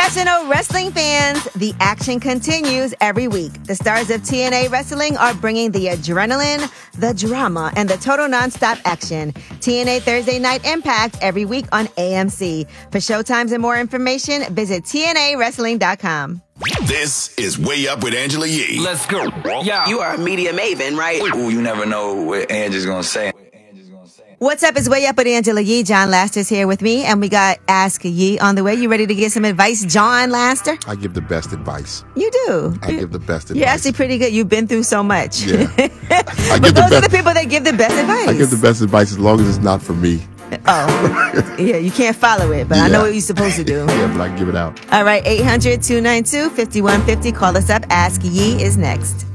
Professional wrestling fans, the action continues every week. The stars of TNA Wrestling are bringing the adrenaline, the drama, and the total nonstop action. TNA Thursday Night Impact every week on AMC. For showtimes and more information, visit TNAWrestling.com. This is Way Up with Angela Yee. Let's go. Yeah. You are a media maven, right? Ooh, you never know what Angie's gonna say. What's up? It's Way Up with Angela Yee. John Laster's here with me, and we got Ask Yee on the way. You ready to get some advice, John Laster? I give the best advice. You do. I give the best advice. You're actually pretty good. You've been through so much. Yeah. But those are the people that give the best advice. I give the best advice as long as it's not for me. Oh, yeah, you can't follow it, but I know what you're supposed to do. Yeah, but I give it out. All right, 800-292-5150. Call us up. Ask Yee is next.